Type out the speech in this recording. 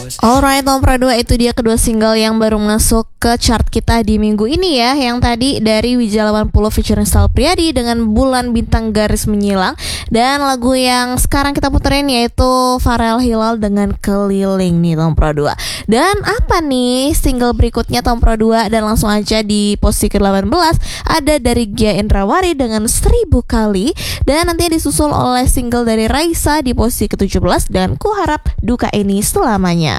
Alright, Nomor 2 itu dia kedua single yang baru masuk ke chart kita di minggu ini ya. Yang tadi dari Wijaya 80 featuring Sal Priadi dengan Bulan Bintang Garis Menyilang. Dan lagu yang sekarang kita puterin yaitu Farel Hilal dengan Keliling nih Nomor 2. Dan apa nih single berikutnya Nomor 2? Dan langsung aja di posisi ke-18 ada dari Gia Indrawari dengan 1000 Kali. Dan nantinya disusul oleh single dari Raisa di posisi ke-17 dan Ku Harap Duka Ini Selamanya.